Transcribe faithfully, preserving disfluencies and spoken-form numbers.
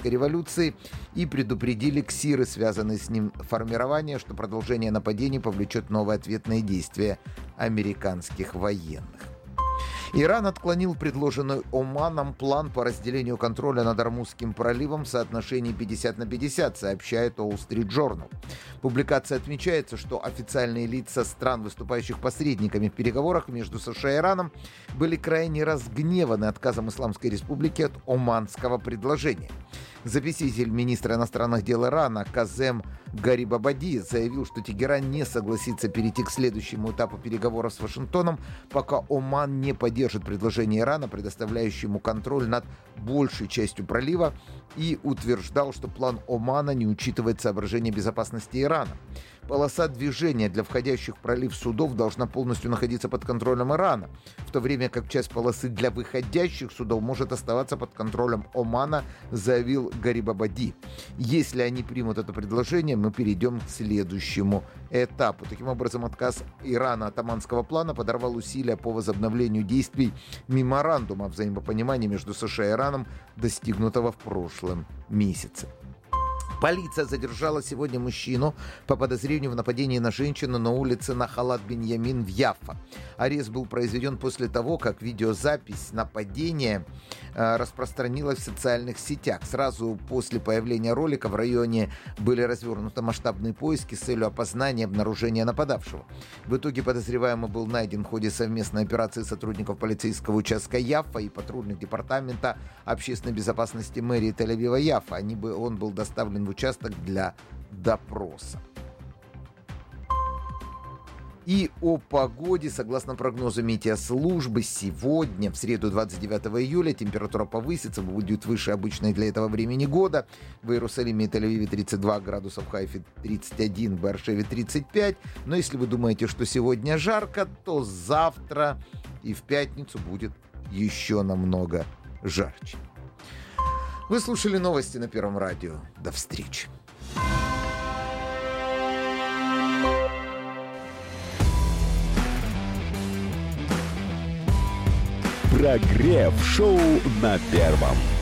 Октябрьской революции и предупредили КСИРы, связанные с ним формирования, что продолжение нападений повлечет новые ответные действия американских военных. Иран отклонил предложенный Оманом план по разделению контроля над Ормузским проливом в соотношении пятьдесят на пятьдесят, сообщает Wall Street Journal. Публикация отмечается, что официальные лица стран, выступающих посредниками в переговорах между США и Ираном, были крайне разгневаны отказом Исламской Республики от оманского предложения. Заместитель министра иностранных дел Ирана Казем Гарибабади заявил, что Тегеран не согласится перейти к следующему этапу переговоров с Вашингтоном, пока Оман не поддержит предложение Ирана, предоставляющее ему контроль над большей частью пролива, и утверждал, что план Омана не учитывает соображения безопасности Ирана. Полоса движения для входящих в пролив судов должна полностью находиться под контролем Ирана, в то время как часть полосы для выходящих судов может оставаться под контролем Омана, заявил Гарибабади. Если они примут это предложение, мы перейдем к следующему этапу. Таким образом, отказ Ирана от оманского плана подорвал усилия по возобновлению действий меморандума взаимопонимания между США и Ираном, достигнутого в прошлом месяце. Полиция задержала сегодня мужчину по подозрению в нападении на женщину на улице Нахалат Беньямин в Яффа. Арест был произведен после того, как видеозапись нападения э, распространилась в социальных сетях. Сразу после появления ролика в районе были развернуты масштабные поиски с целью опознания и обнаружения нападавшего. В итоге подозреваемый был найден в ходе совместной операции сотрудников полицейского участка Яффа и патрульных департамента общественной безопасности мэрии Тель-Авива Яффа. Они бы, он был доставлен в участок для допроса. И о погоде. Согласно прогнозу метеослужбы, сегодня, в среду двадцать девятого июля, температура повысится, будет выше обычной для этого времени года. В Иерусалиме и Тель-Авиве тридцать два градуса, в Хайфе тридцать один, в Беэр-Шеве тридцать пять. Но если вы думаете, что сегодня жарко, то завтра и в пятницу будет еще намного жарче. Вы слушали новости на Первом радио. До встречи. Прогрев шоу на Первом.